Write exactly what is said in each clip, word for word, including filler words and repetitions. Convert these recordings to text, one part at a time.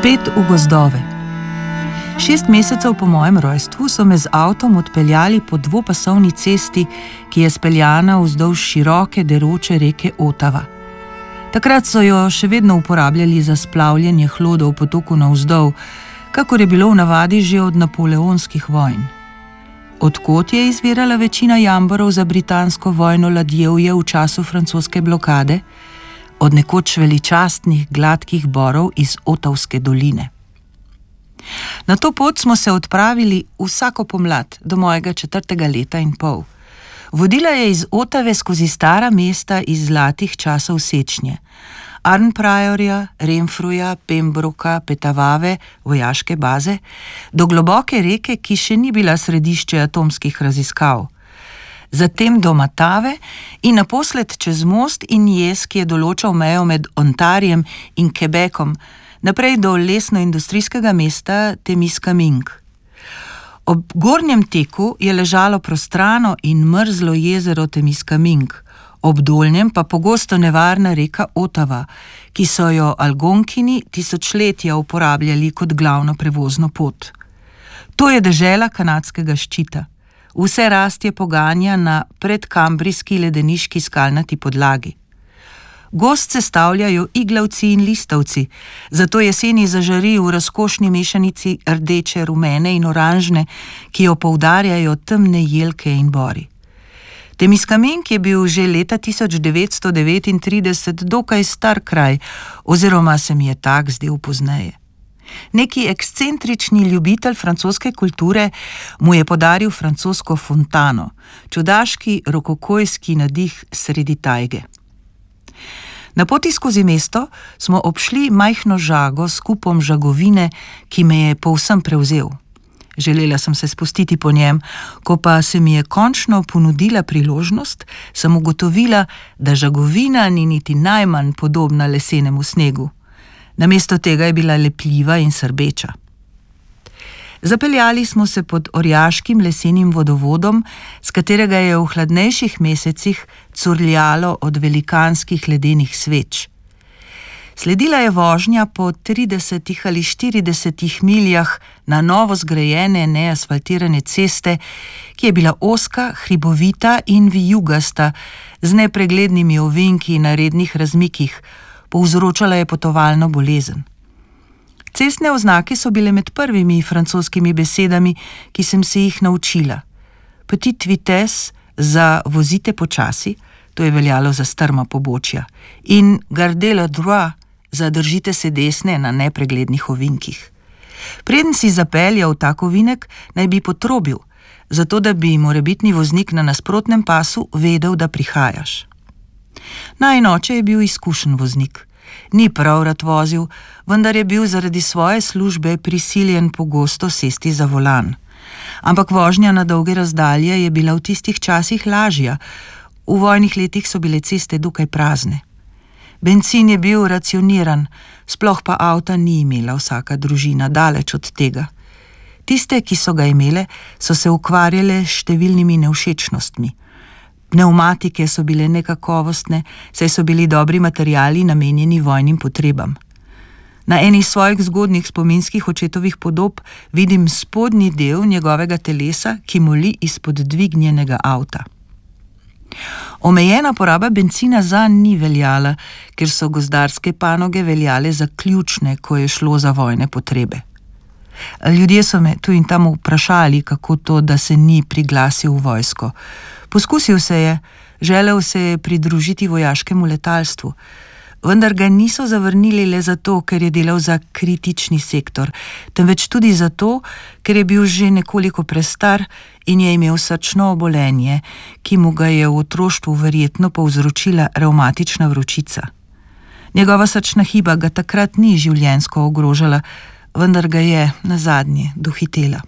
Spet v gozdove. Šest mesecev po mojem rojstvu so me z avtom odpeljali po dvopasovni cesti, ki je speljana vzdolž široke deroče reke Otava. Takrat so jo še vedno uporabljali za splavljanje hlodov po toku navzdol, kakor je bilo v navadi že od napoleonskih vojn. Od kod je izvirala večina jamborov za britansko vojno ladjevje v času francoske blokade? Od nekoč veličastnih gladkih borov iz Otavske doline. Na to pot smo se odpravili vsako pomlad do mojega četrtega leta in pol. Vodila je iz Otave skozi stara mesta iz zlatih časov sečnje. Arnpriorja, Renfruja, Pembrooka, Petavave, vojaške baze, do globoke reke, ki še ni bila središče atomskih raziskav. Zatem do Matave in naposled čez most in jez, ki je določal mejo med Ontarijem in Quebecom, naprej do lesno-industrijskega mesta Temiskaming. Ob gornjem teku je ležalo prostrano in mrzlo jezero Temiskaming, ob dolnjem pa pogosto nevarna reka Otava, ki so jo Algonkini tisočletja uporabljali kot glavno prevozno pot. To je dežela kanadskega ščita. Vse rast je poganja na predkambrijski ledeniški skalnati podlagi. Gozd sestavljajo iglavci in listavci, zato jeseni zažari v razkošni mešanici rdeče, rumene in oranžne, ki jo poudarjajo temne jelke in bori. Temiskaming je bil že leta tisoč devetsto devetintrideset dokaj star kraj, oziroma se mi je tak zdel pozneje. Neki ekscentrični ljubitelj francoske kulture mu je podaril francosko fontano, čudaški rokokojski nadih sredi tajge. Na poti skozi mesto smo obšli majhno žago s kupom žagovine, ki me je povsem prevzel. Želela sem se spustiti po njem, ko pa se mi je končno ponudila priložnost, sem ugotovila, da žagovina ni niti najmanj podobna lesenemu snegu. Namesto tega je bila lepljiva in srbeča. Zapeljali smo se pod orjaškim lesenim vodovodom, s katerega je v hladnejših mesecih curljalo od velikanskih ledenih sveč. Sledila je vožnja po tridesetih ali štiridesetih miljah na novo zgrajene neasfaltirane ceste, ki je bila ozka, hribovita in vijugasta, z nepreglednimi ovinki na rednih razmikih, povzročala je potovalno bolezen. Cestne oznake so bile med prvimi francoskimi besedami, ki sem se jih naučila. Petite vitesse za vozite počasi, to je veljalo za strma pobočja, in garde le droit za držite se desne na nepreglednih ovinkih. Preden si zapeljal tak ovinek, naj bi potrobil, zato da bi morebitni voznik na nasprotnem pasu vedel, da prihajaš. Najin oče je bil izkušen voznik. Ni prav rad vozil, vendar je bil zaradi svoje službe prisiljen pogosto sesti za volan. Ampak vožnja na dolge razdalje je bila v tistih časih lažja. V vojnih letih so bile ceste dokaj prazne. Bencin je bil racioniran, sploh pa avta ni imela vsaka družina, daleč od tega. Tiste, ki so ga imele, so se ukvarjale s številnimi nevšečnostmi. Pneumatike so bile nekakovostne, saj so bili dobri materiali namenjeni vojnim potrebam. Na eni svojih zgodnih spominskih očetovih podob vidim spodnji del njegovega telesa, ki moli izpod dvignjenega avta. Omejena poraba bencina zanj ni veljala, ker so gozdarske panoge veljale za ključne, ko je šlo za vojne potrebe. Ljudje so me tu in tam vprašali, kako to, da se ni priglasil v vojsko. Poskusil se je, želel se je pridružiti vojaškemu letalstvu, vendar ga niso zavrnili le zato, ker je delal za kritični sektor, temveč tudi zato, ker je bil že nekoliko prestar in je imel srčno obolenje, ki mu ga je v otroštvu verjetno povzročila revmatična vročica. Njegova srčna hiba ga takrat ni življenjsko ogrožala, vendar ga je nazadnje dohitela.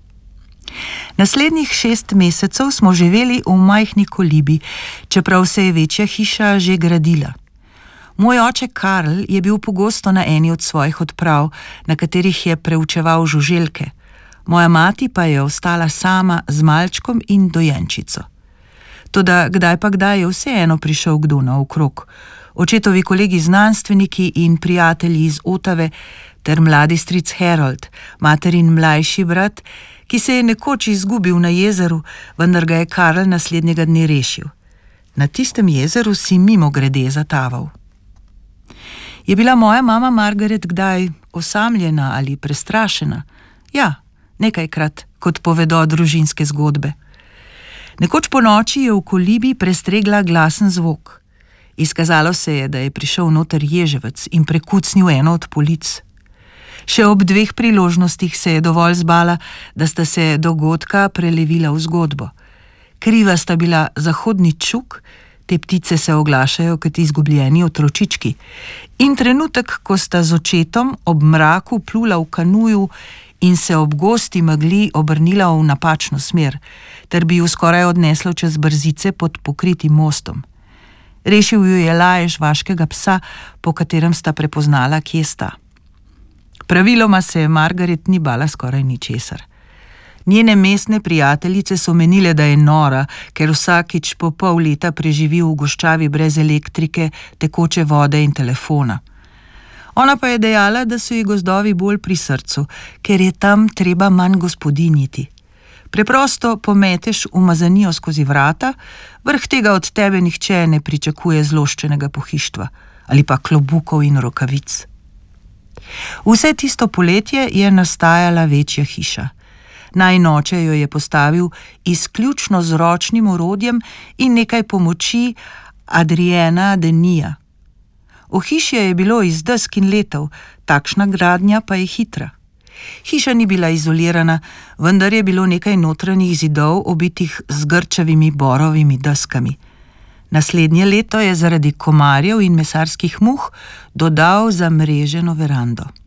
Naslednjih šest mesecev smo živeli v majhni kolibi, čeprav se je večja hiša že gradila. Moj oče Karl je bil pogosto na eni od svojih odprav, na katerih je preučeval žuželke. Moja mati pa je ostala sama z malčkom in dojenčico. Toda kdaj pa kdaj je vseeno prišel kdo naokrog. očetovi kolegi znanstveniki in prijatelji iz Otave ter mladi stric Harold, materin mlajši brat, ki se je nekoč izgubil na jezeru, vendar ga je Karl naslednjega dne rešil. Na tistem jezeru si mimogrede zataval. Je bila moja mama Margaret kdaj osamljena ali prestrašena? Ja, nekajkrat, kot povedo družinske zgodbe. Nekoč po noči je v kolibi prestregla glasen zvok. Izkazalo se je, da je prišel noter ježevec in prekucnil eno od polic. Še ob dveh priložnostih se je dovolj zbala, da sta se dogodka prelevila v zgodbo. Kriva sta bila zahodni čuk, te ptice se oglašajo kot izgubljeni otročički, in trenutek, ko sta z očetom ob mraku plula v kanuju in se ob gosti megli obrnila v napačno smer, ter bi ju skoraj odneslo čez brzice pod pokritim mostom. Rešil ju je lajež vaškega psa, po katerem sta prepoznala, kje sta. Praviloma se Margaret ni bala skoraj ničesar. Njene mestne prijateljice so menile, da je nora, ker vsakič po pol leta preživi v goščavi brez elektrike, tekoče vode in telefona. Ona pa je dejala, da so ji gozdovi bolj pri srcu, ker je tam treba manj gospodinjiti. Preprosto pometeš umazanijo skozi vrata, vrh tega od tebe nihče ne pričakuje zloščenega pohištva ali pa klobukov in rokavic. Vse tisto poletje je nastajala večja hiša. Najin oče jo je postavil izključno z ročnim orodjem in nekaj pomoči Adriana Denija. Ohišje je bilo iz desk in letov, takšna gradnja pa je hitra. Hiša ni bila izolirana, vendar je bilo nekaj notranjih zidov obitih z grčevimi borovimi deskami. Naslednje leto je zaradi komarjev in mesarskih muh dodal zamreženo verando.